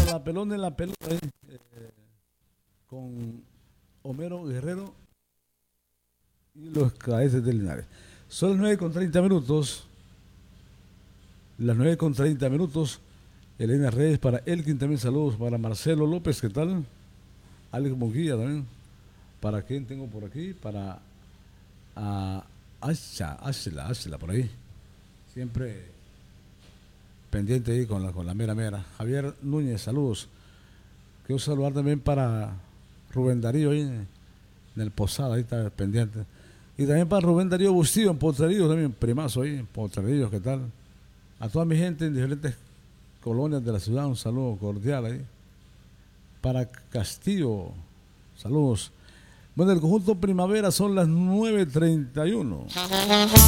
la pelona en la pelota con Homero Guerrero y los cadetes de Linares. Son las 9:30. Las 9:30. Elena Reyes para Elkin también saludos. Para Marcelo López, ¿qué tal? Alex Monguilla también. ¿Para quién tengo por aquí? Para Ashla por ahí. Siempre pendiente ahí con la mera. Javier Núñez, saludos. Quiero saludar también para Rubén Darío ahí en el Posada, ahí está pendiente. Y también para Rubén Darío Bustillo en Potrerillos también, primazo ahí en Potrerillos, ¿qué tal? A toda mi gente en diferentes colonias de la ciudad, un saludo cordial ahí. Para Castillo, saludos. Bueno, el conjunto Primavera son las 9:31.